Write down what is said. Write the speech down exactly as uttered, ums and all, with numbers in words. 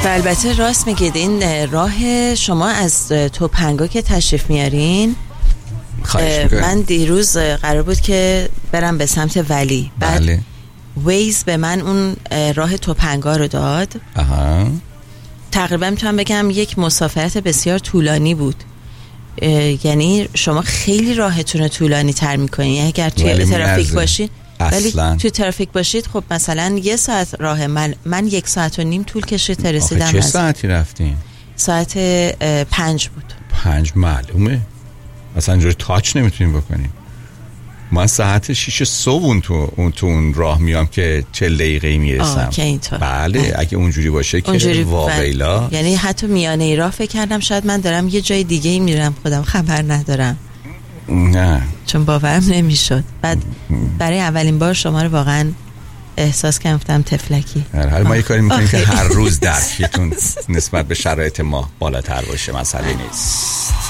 البته راست میگید این راه شما از توپنگا که تشریف میارین. من دیروز قرار بود که برم به سمت ولی، بعد بله. ویز به من اون راه توپنگا رو داد. آها. تقریبا میتونم بگم یک مسافرت بسیار طولانی بود. یعنی شما خیلی راهتون رو طولانی تر میکنین. یعنی اگر توی ترافیک باشید، ولی توی ترافیک باشید خب مثلا یه ساعت راه من من یک ساعت و نیم طول کشید تا رسیدم. چه ساعتی رفتین؟ ساعت پنج بود. پنج معلومه مثلا اینجوری تاچ نمیتونیم بکنیم. من ساعت شیش صبح اون تو اون تو اون راه میام که چهل دقیقه‌ای میرسم. بله اه. اگه اونجوری باشه که واقعیلا، یعنی حتی میانه راه فکر کردم شاید من دارم یه جای دیگه ای میرم، خودم خبر ندارم. نه چون باورم نمیشد. بعد برای اولین بار شما رو واقعا احساس کردم تفلکی. هر ما یه کاری میکنیم که هر روز درکتون نسبت به شرایط ما بالاتر باشه، مسئله نیست.